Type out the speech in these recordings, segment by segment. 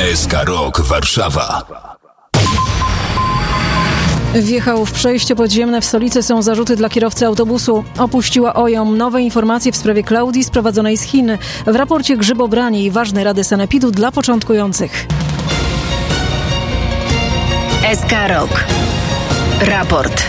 SK Rok Warszawa. Wjechał w przejście podziemne w stolicy. Są zarzuty dla kierowcy autobusu. Opuściła OJOM. Nowe informacje w sprawie Klaudii sprowadzonej z Chin. W raporcie grzybobranie i ważne rady sanepidu dla początkujących. SK Rok. Raport.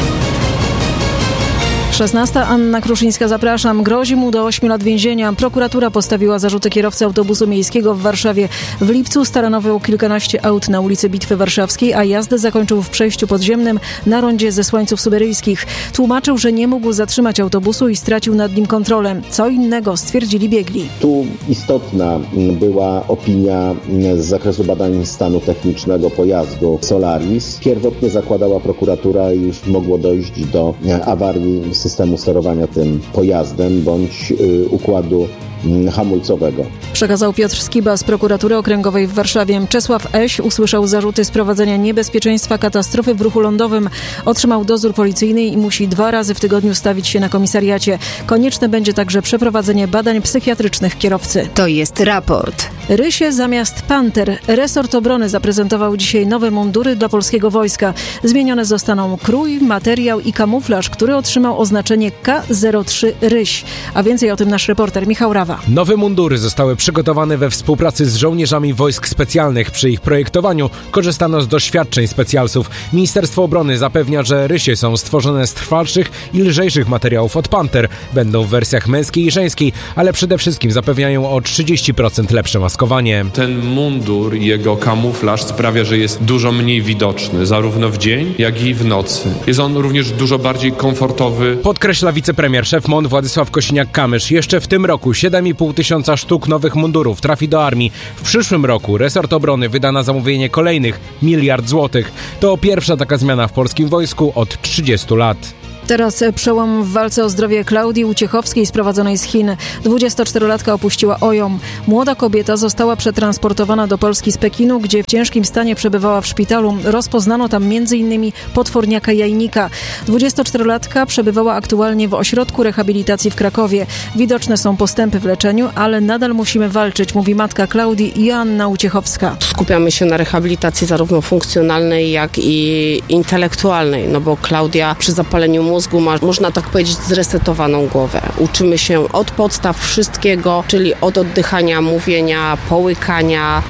16. Anna Kruszyńska, zapraszam. Grozi mu do 8 lat więzienia. Prokuratura postawiła zarzuty kierowcy autobusu miejskiego w Warszawie. W lipcu staranował kilkanaście aut na ulicy Bitwy Warszawskiej, a jazdę zakończył w przejściu podziemnym na rondzie Zesłańców Syberyjskich. Tłumaczył, że nie mógł zatrzymać autobusu i stracił nad nim kontrolę. Co innego stwierdzili biegli. Tu istotna była opinia z zakresu badań stanu technicznego pojazdu Solaris. Pierwotnie zakładała prokuratura, iż mogło dojść do awarii systemu sterowania tym pojazdem bądź układu hamulcowego. Przekazał Piotr Skiba z prokuratury okręgowej w Warszawie. Czesław Eś usłyszał zarzuty sprowadzenia niebezpieczeństwa katastrofy w ruchu lądowym. Otrzymał dozór policyjny i musi 2 razy w tygodniu stawić się na komisariacie. Konieczne będzie także przeprowadzenie badań psychiatrycznych kierowcy. To jest raport. Rysie zamiast panter. Resort obrony zaprezentował dzisiaj nowe mundury dla polskiego wojska. Zmienione zostaną krój, materiał i kamuflaż, który otrzymał oznaczenie K03 Ryś. A więcej o tym nasz reporter Michał Rawa. Nowe mundury zostały przygotowane we współpracy z żołnierzami wojsk specjalnych. Przy ich projektowaniu korzystano z doświadczeń specjalsów. Ministerstwo Obrony zapewnia, że rysie są stworzone z trwalszych i lżejszych materiałów od panter. Będą w wersjach męskiej i żeńskiej, ale przede wszystkim zapewniają o 30% lepsze maskowanie. Ten mundur i jego kamuflaż sprawia, że jest dużo mniej widoczny, zarówno w dzień, jak i w nocy. Jest on również dużo bardziej komfortowy. Podkreśla wicepremier szef MON Władysław Kosiniak-Kamysz. Jeszcze w tym roku 7,5 tysiąca sztuk nowych mundurów trafi do armii. W przyszłym roku resort obrony wyda na zamówienie kolejnych 1 miliard złotych. To pierwsza taka zmiana w polskim wojsku od 30 lat. Teraz przełom w walce o zdrowie Klaudii Uciechowskiej sprowadzonej z Chin. 24-latka opuściła OJOM. Młoda kobieta została przetransportowana do Polski z Pekinu, gdzie w ciężkim stanie przebywała w szpitalu. Rozpoznano tam m.in. potworniaka jajnika. 24-latka przebywała aktualnie w ośrodku rehabilitacji w Krakowie. Widoczne są postępy w leczeniu, ale nadal musimy walczyć, mówi matka Klaudii Joanna Uciechowska. Skupiamy się na rehabilitacji zarówno funkcjonalnej, jak i intelektualnej, no bo Klaudia przy zapaleniu mózgu ma, można tak powiedzieć, zresetowaną głowę. Uczymy się od podstaw wszystkiego, czyli od oddychania, mówienia, połykania.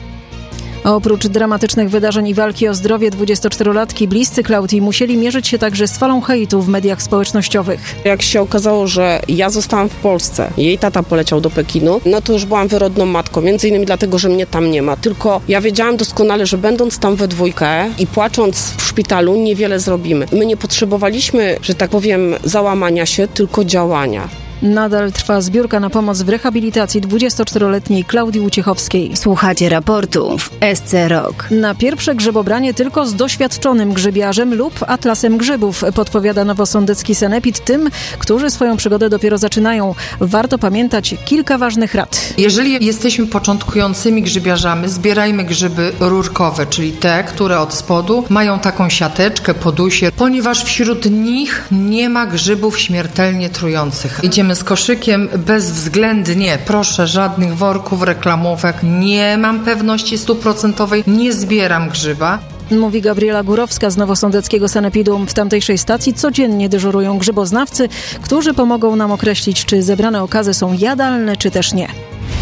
A oprócz dramatycznych wydarzeń i walki o zdrowie 24-latki, bliscy Klaudii musieli mierzyć się także z falą hejtu w mediach społecznościowych. Jak się okazało, że ja zostałam w Polsce, jej tata poleciał do Pekinu, no to już byłam wyrodną matką, między innymi dlatego, że mnie tam nie ma. Tylko ja wiedziałam doskonale, że będąc tam we dwójkę i płacząc w szpitalu, niewiele zrobimy. My nie potrzebowaliśmy, że tak powiem, załamania się, tylko działania. Nadal trwa zbiórka na pomoc w rehabilitacji 24-letniej Klaudii Uciechowskiej. Słuchacie raportu w SC Rok. Na pierwsze grzybobranie tylko z doświadczonym grzybiarzem lub atlasem grzybów, podpowiada nowosądecki sanepid tym, którzy swoją przygodę dopiero zaczynają. Warto pamiętać kilka ważnych rad. Jeżeli jesteśmy początkującymi grzybiarzami, zbierajmy grzyby rurkowe, czyli te, które od spodu mają taką siateczkę, podusie, ponieważ wśród nich nie ma grzybów śmiertelnie trujących. Idziemy z koszykiem bezwzględnie, proszę, żadnych worków, reklamówek, nie mam pewności 100%, nie zbieram grzyba. Mówi Gabriela Górowska z nowosądeckiego sanepidu. W tamtejszej stacji codziennie dyżurują grzyboznawcy, którzy pomogą nam określić, czy zebrane okazy są jadalne, czy też nie.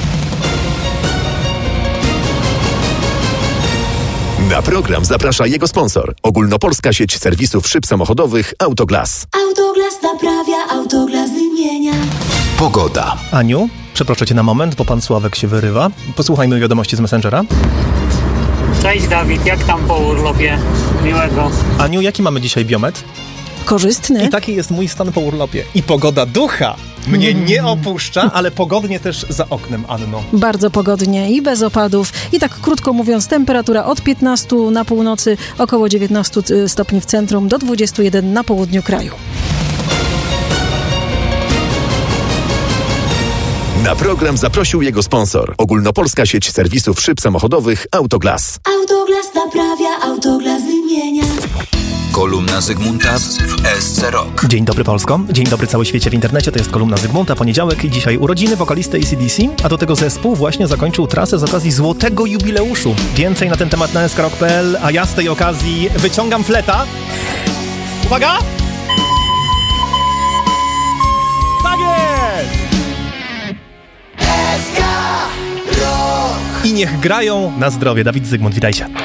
Na program zaprasza jego sponsor. Ogólnopolska sieć serwisów szyb samochodowych Autoglas. Autoglas naprawia, Autoglas wymienia. Pogoda. Aniu, przeproszę cię na moment, bo pan Sławek się wyrywa. Posłuchajmy wiadomości z Messengera. Cześć Dawid, jak tam po urlopie? Miłego. Aniu, jaki mamy dzisiaj biometr? Korzystny. I taki jest mój stan po urlopie. I pogoda ducha mnie nie opuszcza, ale pogodnie też za oknem, Anno. Bardzo pogodnie i bez opadów. I tak krótko mówiąc, temperatura od 15 na północy, około 19 stopni w centrum, do 21 na południu kraju. Na program zaprosił jego sponsor. Ogólnopolska sieć serwisów szyb samochodowych Autoglas. Autoglas naprawia, Autoglas wymienia. Kolumna Zygmunta w SC Rock. Dzień dobry Polsko, dzień dobry cały świecie w internecie, to jest kolumna Zygmunta, poniedziałek i dzisiaj urodziny wokalisty AC/DC, a do tego zespół właśnie zakończył trasę z okazji złotego jubileuszu. Więcej na ten temat na skrok.pl, a ja z tej okazji wyciągam fleta. Uwaga! Tak jest! SK Rock! I niech grają na zdrowie. Dawid Zygmunt, witajcie.